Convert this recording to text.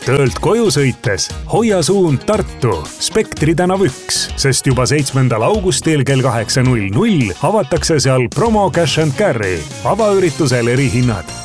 töölt koju sõites hoia suund Tartu, Spektri tänav 1, sest juba 7. augustil kell 8:00 avatakse seal promo Cash and Carry. avaüritusel erihinnad